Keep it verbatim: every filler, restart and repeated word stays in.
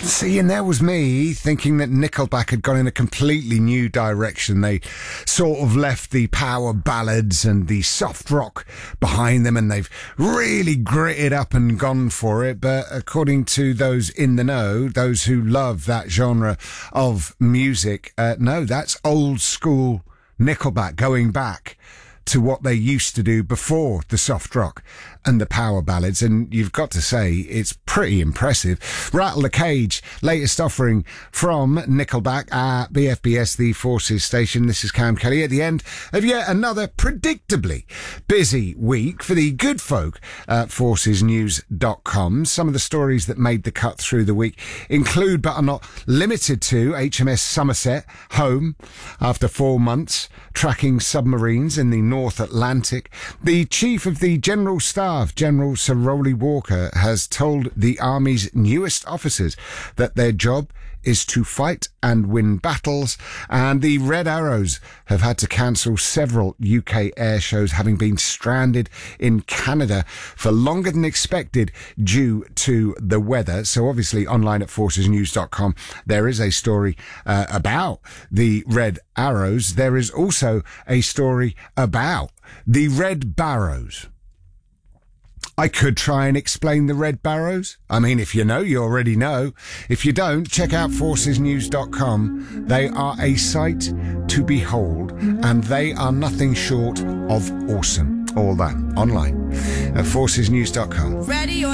See, and there was me thinking that Nickelback had gone in a completely new direction. They sort of left the power ballads and the soft rock behind them, and they've really gritted up and gone for it. But according to those in the know, those who love that genre of music, uh, no, that's old school Nickelback, going back to what they used to do before the soft rock and the power ballads, and you've got to say it's pretty impressive. Rattle the Cage, latest offering from Nickelback at B F B S, the Forces station. This is Cam Kelly at the end of yet another predictably busy week for the good folk at forces news dot com. Some of the stories that made the cut through the week include, but are not limited to, H M S Somerset home after four months tracking submarines in the North Atlantic. The Chief of the General Staff, General Sir Rowley Walker, has told the Army's newest officers that their job is to fight and win battles, and the Red Arrows have had to cancel several U K air shows, having been stranded in Canada for longer than expected due to the weather. So obviously online at forces news dot com there is a story uh, about the Red Arrows. There is also a story about the Red Barrows. I could try and explain the Red Barrows. I mean, if you know, you already know. If you don't, check out forces news dot com. They are a sight to behold, and they are nothing short of awesome. All that online at forces news dot com. Ready or